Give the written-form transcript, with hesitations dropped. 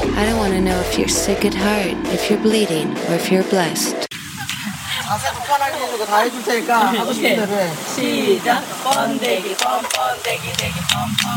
I don't want to know if you're sick at heart, if you're bleeding, or if you're blessed. 편하게 해주고 다 해줄 테니까 하고 싶은 대로 해. 시작. 번데기 뻔뻔데기 데기 뻔뻔.